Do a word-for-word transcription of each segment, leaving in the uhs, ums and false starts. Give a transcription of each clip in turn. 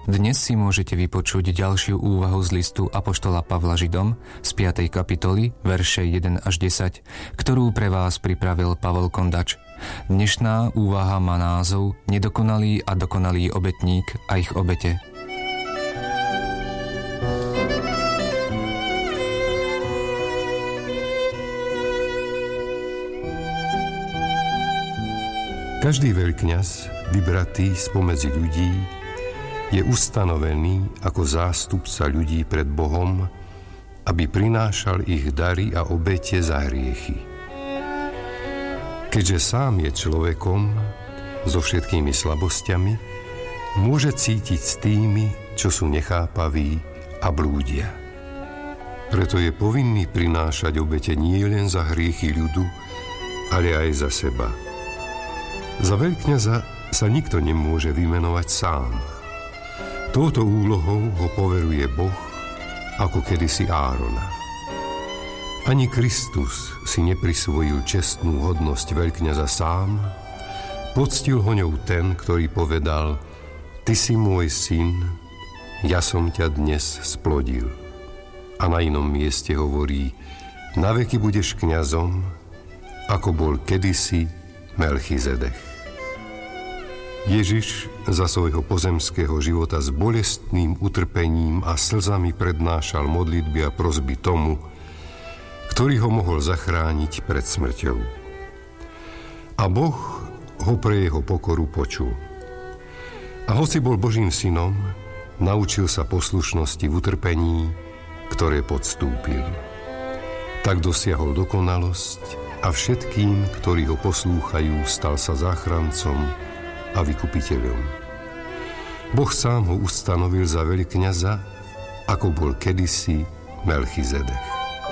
Dnes si môžete vypočuť ďalšiu úvahu z listu apoštola Pavla Židom z piatej kapitoly, verše jeden až desať, ktorú pre vás pripravil Pavol Kondač. Dnešná úvaha má názov Nedokonalý a dokonalý obetník a ich obete. Každý veľkňaz, vybratý spomedzi ľudí, je ustanovený ako zástupca ľudí pred Bohom, aby prinášal ich dary a obete za hriechy. Keďže sám je človekom so všetkými slabosťami, môže cítiť s tými, čo sú nechápaví a blúdia. Preto je povinný prinášať obete nie len za hriechy ľudu, ale aj za seba. Za veľkňaza sa nikto nemôže vymenovať sám. Touto úlohou ho poveruje Boh, ako kedysi Árona. Ani Kristus si neprisvojil čestnú hodnosť veľkňaza sám, poctil ho ňou ten, ktorý povedal: Ty si môj syn, ja som ťa dnes splodil. A na inom mieste hovorí: Naveky budeš kňazom, ako bol kedysi Melchizedek. Ježiš za svojho pozemského života s bolestným utrpením a slzami prednášal modlitby a prosby tomu, ktorý ho mohol zachrániť pred smrťou. A Boh ho pre jeho pokoru počul. A hoci bol Božím synom, naučil sa poslušnosti v utrpení, ktoré podstúpil. Tak dosiahol dokonalosť a všetkým, ktorí ho poslúchajú, stal sa záchrancom a vykupiteľom. Boh sám ho ustanovil za veľkňaza, ako bol kedysi Melchizedek.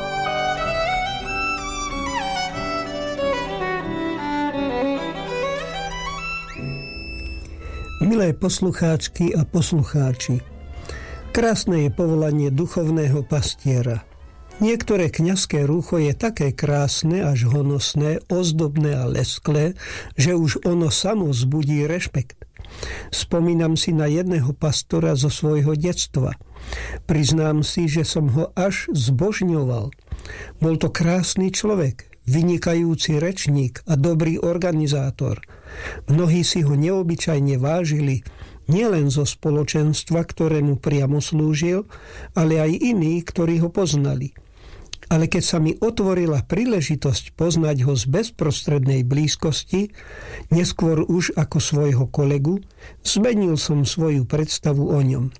Milé poslucháčky a poslucháči, krásne je povolanie duchovného pastiera. Niektoré kňazské rúcho je také krásne až honosné, ozdobné a lesklé, že už ono samo vzbudí rešpekt. Spomínam si na jedného pastora zo svojho detstva. Priznám si, že som ho až zbožňoval. Bol to krásny človek, vynikajúci rečník a dobrý organizátor. Mnohí si ho neobyčajne vážili, nielen zo spoločenstva, ktorému priamo slúžil, ale aj iní, ktorí ho poznali. Ale keď sa mi otvorila príležitosť poznať ho z bezprostrednej blízkosti, neskôr už ako svojho kolegu, zmenil som svoju predstavu o ňom.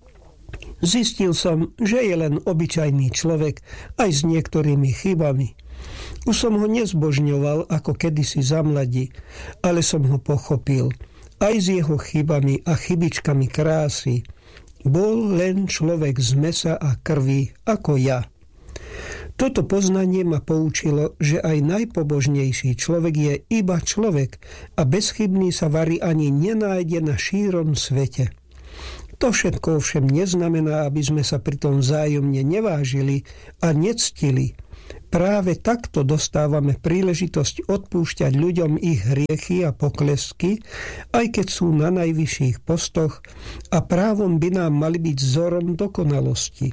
Zistil som, že je len obyčajný človek aj s niektorými chybami. Už som ho nezbožňoval ako kedysi za mladí, ale som ho pochopil. Aj s jeho chybami a chybičkami krásy. Bol len človek z mesa a krvi ako ja. Toto poznanie ma poučilo, že aj najpobožnejší človek je iba človek a bezchybný sa vari ani nenájde na šírom svete. To všetko ovšem neznamená, aby sme sa pritom vzájomne nevážili a nectili. Práve takto dostávame príležitosť odpúšťať ľuďom ich hriechy a poklesky, aj keď sú na najvyšších postoch, a právom by nám mali byť vzorom dokonalosti.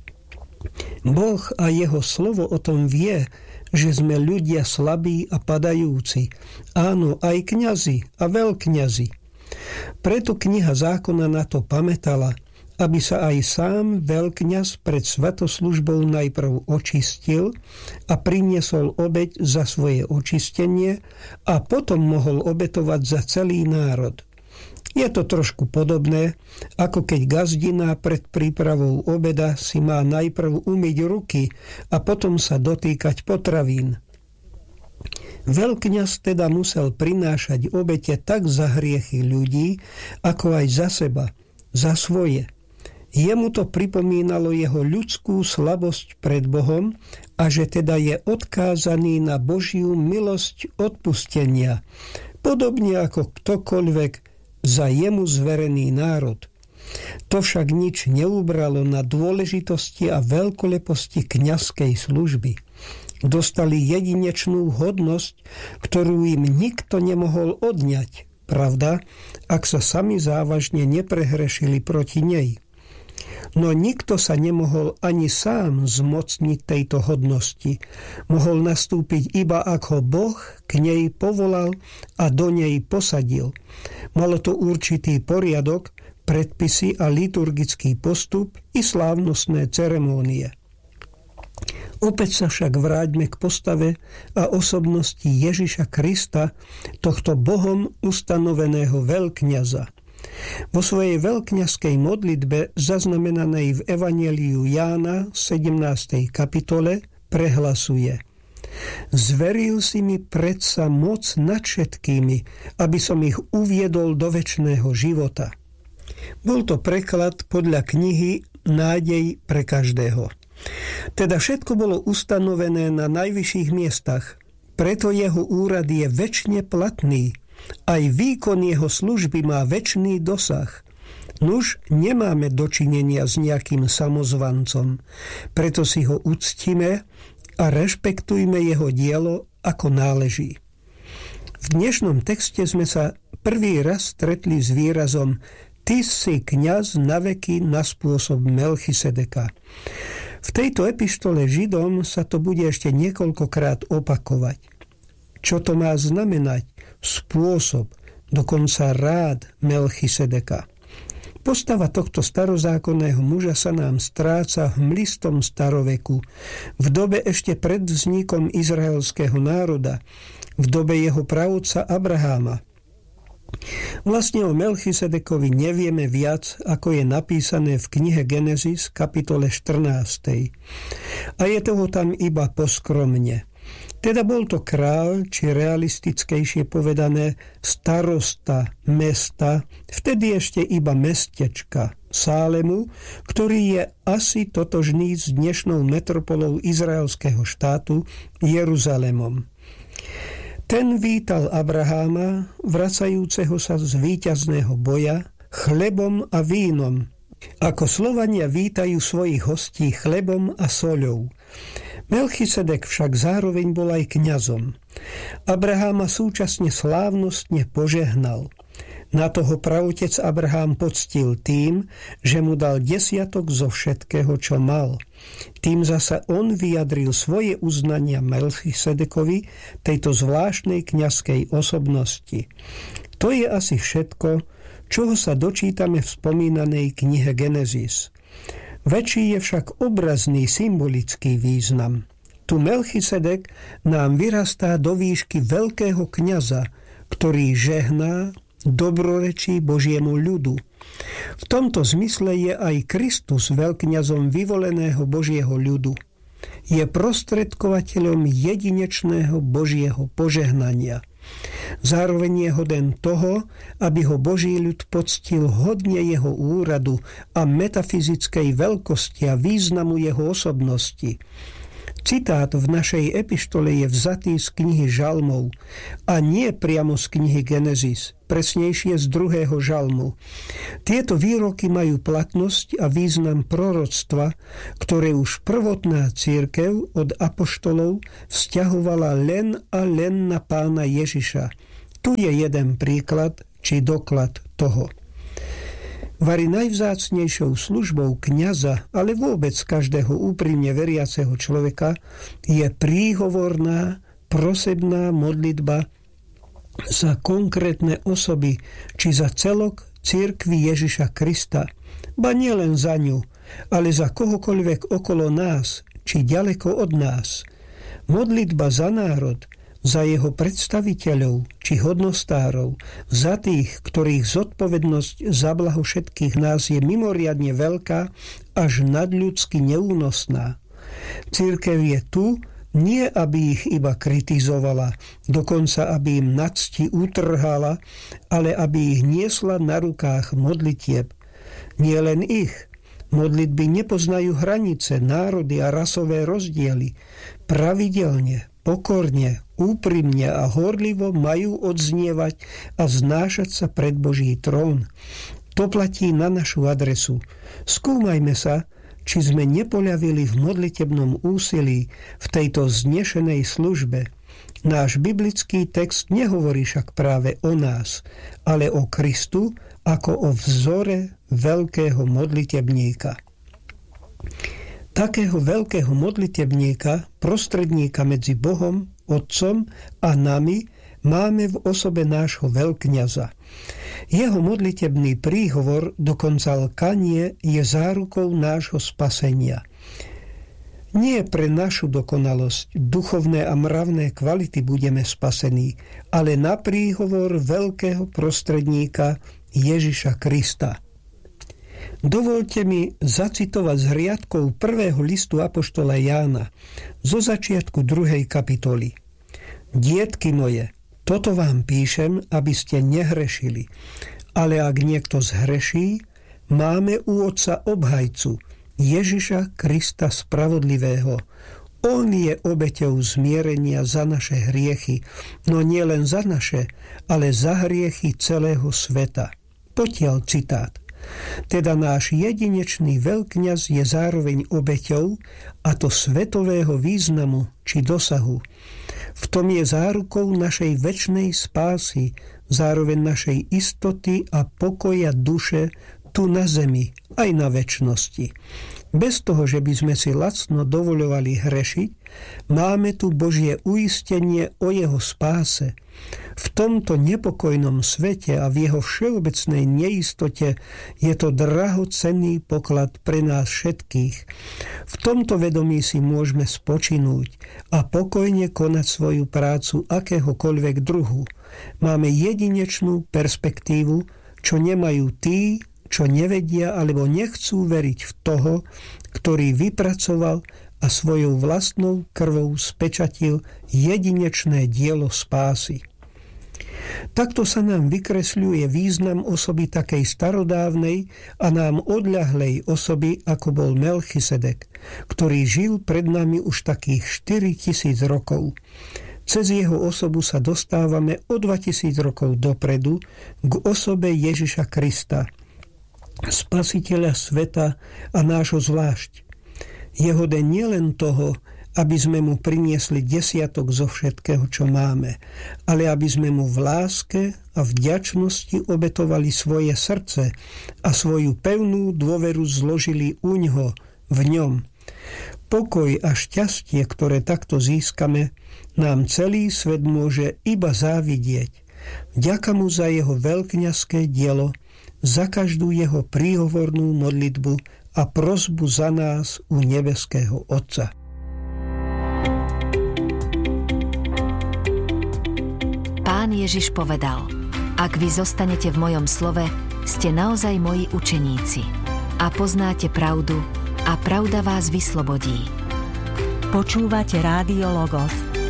Boh a jeho slovo o tom vie, že sme ľudia slabí a padajúci. Áno, aj kňazi a veľkňazi. Preto kniha zákona na to pamätala, aby sa aj sám veľkňaz pred svätoslužbou najprv očistil a priniesol obeť za svoje očistenie a potom mohol obetovať za celý národ. Je to trošku podobné, ako keď gazdina pred prípravou obeda si má najprv umyť ruky a potom sa dotýkať potravín. Veľkňaz teda musel prinášať obete tak za hriechy ľudí, ako aj za seba, za svoje. Jemu to pripomínalo jeho ľudskú slabosť pred Bohom a že teda je odkázaný na Božiu milosť odpustenia, podobne ako ktokoľvek za jemu zverený národ. To však nič neubralo na dôležitosti a veľkoleposti kňazskej služby. Dostali jedinečnú hodnosť, ktorú im nikto nemohol odňať, pravda, ak sa sami závažne neprehrešili proti nej. No nikto sa nemohol ani sám zmocniť tejto hodnosti. Mohol nastúpiť iba ako Boh k nej povolal a do nej posadil. Malo to určitý poriadok, predpisy a liturgický postup i slávnostné ceremónie. Opäť sa však vráťme k postave a osobnosti Ježiša Krista, tohto Bohom ustanoveného veľkňaza. Vo svojej veľkňazskej modlitbe, zaznamenanej v Evanjeliu Jána sedemnástej kapitole, prehlasuje: Zveril si mi predsa moc nad všetkými, aby som ich uviedol do večného života. Bol to preklad podľa knihy Nádej pre každého. Teda všetko bolo ustanovené na najvyšších miestach, preto jeho úrad je večne platný. Aj výkon jeho služby má večný dosah. Nuž nemáme dočinenia s nejakým samozvancom, preto si ho uctíme a rešpektujme jeho dielo ako náleží. V dnešnom texte sme sa prvý raz stretli s výrazom Ty si kňaz na veky na spôsob Melchisedeka. V tejto epištole Židom sa to bude ešte niekoľkokrát opakovať. Čo to má znamenať? Spôsob, dokonca rád Melchisedeka. Postava tohto starozákonného muža sa nám stráca v mlistom staroveku, v dobe ešte pred vznikom izraelského národa, v dobe jeho pravotca Abraháma. Vlastne o Melchisedekovi nevieme viac, ako je napísané v knihe Genesis, kapitole štrnástej. A je toho tam iba poskromne. Teda bol to kráľ, či realistickejšie povedané starosta mesta, vtedy ešte iba mestečka Sálemu, ktorý je asi totožný s dnešnou metropolou izraelského štátu Jeruzalémom. Ten vítal Abraháma, vracajúceho sa z víťazného boja, chlebom a vínom, ako Slovania vítajú svojich hostí chlebom a soľou. Melchisedek však zároveň bol aj kňazom. Abraháma súčasne slávnostne požehnal. Na toho praotec Abrahám poctil tým, že mu dal desiatok zo všetkého, čo mal. Tým zasa on vyjadril svoje uznania Melchisedekovi, tejto zvláštnej kňazskej osobnosti. To je asi všetko, čoho sa dočítame v spomínanej knihe Genesis. Väčší je však obrazný symbolický význam. Tu Melchisedek nám vyrastá do výšky veľkého kňaza, ktorý žehná, dobrorečí Božiemu ľudu. V tomto zmysle je aj Kristus veľkňazom vyvoleného Božieho ľudu. Je prostredkovateľom jedinečného Božieho požehnania. Zároveň je hoden toho, aby ho Boží ľud poctil hodne jeho úradu a metafyzickej veľkosti a významu jeho osobnosti. Citát v našej epištole je vzatý z knihy Žalmov a nie priamo z knihy Genesis, presnejšie z druhého žalmu. Tieto výroky majú platnosť a význam proroctva, ktoré už prvotná cirkev od apoštolov vzťahovala len a len na Pána Ježiša. Tu je jeden príklad či doklad toho. Vari najvzácnejšou službou kňaza, ale vôbec každého úprimne veriaceho človeka, je príhovorná, prosebná modlitba za konkrétne osoby, či za celok cirkvi Ježiša Krista, ba nielen za ňu, ale za kohokoľvek okolo nás, či ďaleko od nás. Modlitba za národ, za jeho predstaviteľov či hodnostárov, za tých, ktorých zodpovednosť za blaho všetkých nás je mimoriadne veľká, až nadľudsky neúnosná. Cirkev je tu, nie aby ich iba kritizovala, dokonca aby im nadsti utrhala, ale aby ich niesla na rukách modlitieb. Nie len ich. Modlitby nepoznajú hranice, národy a rasové rozdiely. Pravidelne, pokorne, úprimne a horlivo majú odznievať a znášať sa pred Boží trón. To platí na našu adresu. Skúmajme sa, či sme nepoľavili v modlitebnom úsilí v tejto znešenej službe. Náš biblický text nehovorí však práve o nás, ale o Kristu ako o vzore veľkého modlitebníka. Takého veľkého modlitebníka, prostredníka medzi Bohom, Otcom a nami, máme v osobe nášho veľkňaza. Jeho modlitebný príhovor, dokonca lkanie, je zárukou nášho spasenia. Nie pre našu dokonalosť, duchovné a mravné kvality budeme spasení, ale na príhovor veľkého prostredníka Ježiša Krista. Dovoľte mi zacitovať z riadkov prvého listu apoštola Jána zo začiatku druhej kapitoly. Dietky moje, toto vám píšem, aby ste nehrešili, ale ak niekto zhreší, máme u Otca obhajcu, Ježiša Krista spravodlivého. On je obeťou zmierenia za naše hriechy, no nie len za naše, ale za hriechy celého sveta. Potiaľ citát. Teda náš jedinečný veľkňaz je zároveň obeťou, a to svetového významu či dosahu. V tom je zárukou našej večnej spásy, zároveň našej istoty a pokoja duše tu na zemi, aj na večnosti. Bez toho, že by sme si lacno dovoľovali hrešiť, máme tu Božie uistenie o jeho spáse. V tomto nepokojnom svete a v jeho všeobecnej neistote je to drahocenný poklad pre nás všetkých. V tomto vedomí si môžeme spočinúť a pokojne konať svoju prácu akéhokoľvek druhu. Máme jedinečnú perspektívu, čo nemajú tí, čo nevedia alebo nechcú veriť v toho, ktorý vypracoval a svojou vlastnou krvou spečatil jedinečné dielo spásy. Takto sa nám vykresľuje význam osoby takej starodávnej a nám odľahlej osoby, ako bol Melchisedek, ktorý žil pred nami už takých štyri tisíc rokov. Cez jeho osobu sa dostávame o dvetisíc rokov dopredu k osobe Ježiša Krista, Spasiteľa sveta a nášho zvlášť. Jeho deň nielen toho, aby sme mu priniesli desiatok zo všetkého, čo máme, ale aby sme mu v láske a vďačnosti obetovali svoje srdce a svoju pevnú dôveru zložili uňho, v ňom. Pokoj a šťastie, ktoré takto získame, nám celý svet môže iba závidieť. Vďaka mu za jeho veľkňazské dielo, za každú jeho príhovornú modlitbu a prosbu za nás u nebeského Otca. Pán Ježiš povedal: Ak vy zostanete v mojom slove, ste naozaj moji učeníci a poznáte pravdu a pravda vás vyslobodí. Počúvate Rádio Logos,